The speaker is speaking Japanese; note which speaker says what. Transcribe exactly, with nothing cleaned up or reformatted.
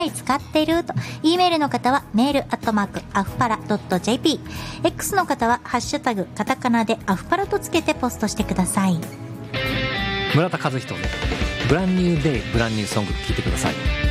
Speaker 1: 使ってると。 E メールの方はメールアットマークアフパラドット ジェーピー、 X の方はハッシュタグカタカナでアフパラとつけてポストしてください。
Speaker 2: 村田和人でブランニューデイブランニューソング聴いてください。